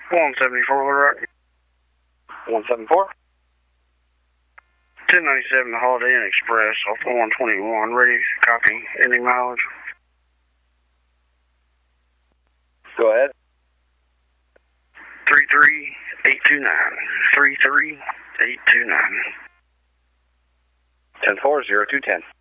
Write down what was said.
174, right? 174. 1097, the Holiday Inn Express, off 121, ready, copy, ending mileage. Go ahead. 33829, 33829. 10-4, 0210.